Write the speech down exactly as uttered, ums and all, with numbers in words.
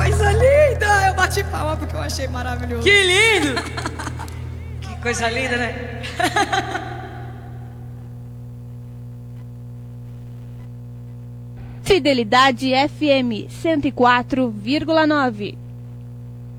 coisa linda! Eu bati palma porque eu achei maravilhoso. Que lindo! Que coisa linda, né? Fidelidade F M cento e quatro vírgula nove.